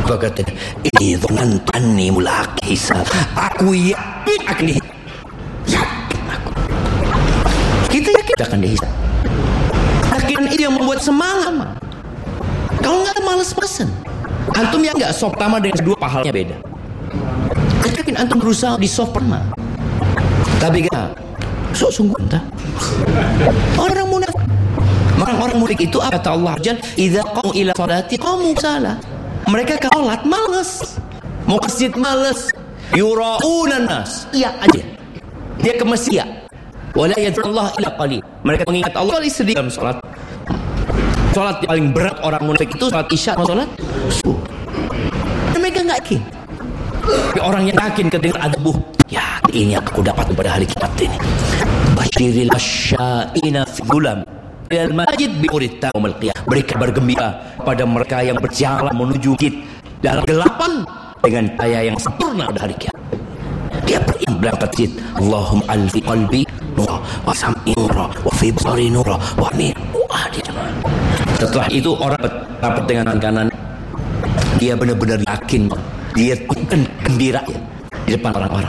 Apa kata? Ini dhanantu mulaqi hisab. Aku yakin akan dihisab. Yakin aku. Kita yakin akan dihisab. Yakin itu yang membuat semangat. Kalau nggak malas-malasan. Antum yang nggak soft pertama dengan kedua pahalanya beda. Yakin antum berusaha di soft pertama. Tapi gak sok sungguh entah. Orang munafik. Orang-orang musyrik itu apa kata Allah Jalla, "Idza qamu ila salati qamu salah." Mereka ke salat malas. Mau ke masjid malas. Yura'unan nas. Iya aja. Dia ke masjid. Wala yadhkurullah illa qalil. Mereka mengingat Allah sedikit dalam salat. Salat yang paling berat orang munafik itu salat Isya atau salat subuh. Mereka enggak yakin. Orang yang yakin ketika ada ya ini yang aku dapat pada hari kiamat ini. Basyiril asya'ina fi dhulam al masjid bi urita yaumil qiyamah. Mereka bergembira pada mereka yang berjalan menuju masjid dalam gelapan dengan cahaya yang sempurna pada hari kiamat. Dia berangkat masjid. Allahumma alfi qalbi nura wa sam'i nura wa fi basari nura wa min. Setelah itu orang bertapat dengan tangan kanan. Dia benar-benar yakin. Dia bukan gembira di depan orang-orang.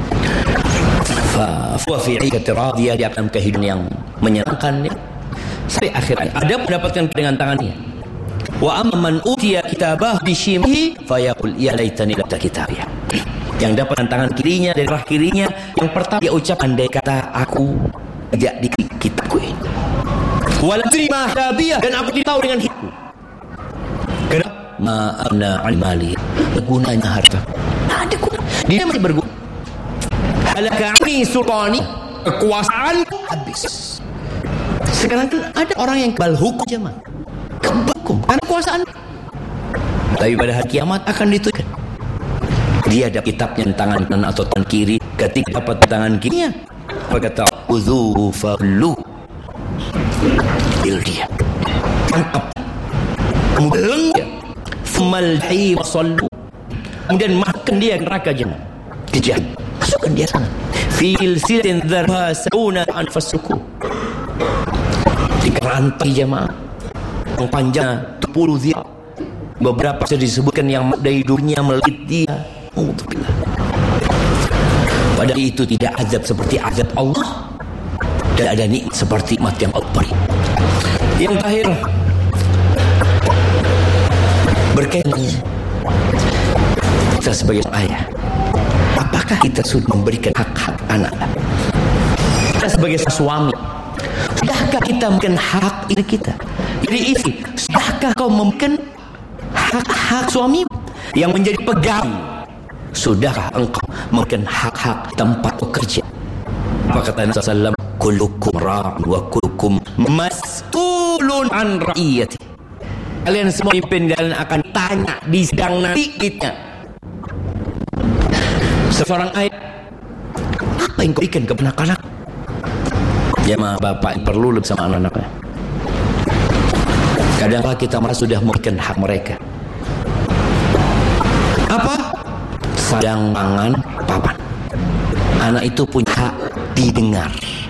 Fa fi 'iqati radiyah, dia akan kehidupan yang menyenangkan ya. Sampai akhirnya ada mendapatkan dengan tangannya. Wa amman utiya kitabah bi shimihi fayaqul ya laitani lam kitabiyah. Yang dapat tangan kirinya dari arah kirinya, yang pertama dia ucapkan andai kata aku tidak di kitabku ini. Wala terima hadiah, dan aku tidak tahu dengan hidupku. Kenapa? Ma'ana al-mali, gunanya harta. Ada guna. Dia masih berguna. Halakani sultani, kekuasaan habis. Sekarang kan ada orang yang kebal hukum jemaah. Kebal hukum karena kekuasaan. Tapi pada hari kiamat akan ditunjukkan. Dia ada kitabnya tangan kanan atau tangan kiri. Ketika dapat tangan kirinya, berkata udhu fa'lu. Dia tangkap, kemudian dia malhi wasallu, kemudian makan dia neraka jannah, kejam, masukkan dia sana. Fil silin dzarha sauna anfasuku, di rantai jamaah yang panjang 10 zira. Beberapa sudah disebutkan yang dari dunia melilit dia. Padahal itu tidak azab seperti azab Allah, dan ada nikmat seperti nikmat yang Allah beri. Yang terakhir berkaitan kita sebagai ayah, apakah kita sudah memberikan hak-hak anak? Kita sebagai suami, sudahkah kita memberikan hak istri kita? Jadi istri, sudahkah kau memberikan hak-hak suami yang menjadi pegang? Sudahkah engkau memberikan hak-hak tempat bekerja? Apa kata Nabi SAW? Kullukum ra'un wa kullukum mas'ulun an ra'iyati. Kalian semua pemimpin, kalian akan tanya di sidang nanti kita. Seorang ayah, apa yang kau berikan kepada anak-anak? Jemaah bapak perlu lebih sama anak-anaknya. Kadang-kadang kita merasa sudah memberikan hak mereka. Apa? Sadang pangan papan. Anak itu punya hak didengar.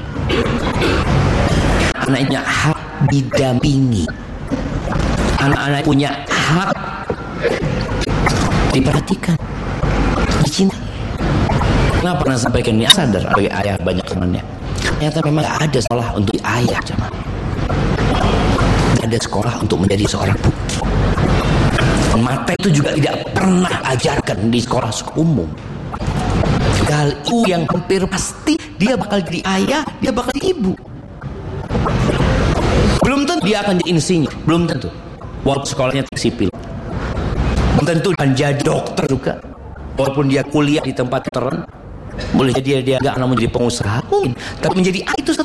Anak punya hak didampingi. Anak-anak punya hak diperhatikan, dicintai. Kenapa pernah sampaikan ini? Sadar sebagai ayah banyak temannya. Ternyata memang gak ada sekolah untuk ayah, jemaah. Gak ada sekolah untuk menjadi seorang bukti. Mata itu juga tidak pernah ajarkan di sekolah umum. Hal itu yang hampir pasti dia bakal jadi ayah, dia bakal jadi ibu. Belum tentu dia akan jadi insinyur, belum tentu. Walaupun sekolahnya sipil, belum tentu akan jadi dokter juga. Walaupun dia kuliah di tempat kedokteran, boleh jadi dia nggak akan menjadi pengusaha, mungkin. Tapi menjadi itu satu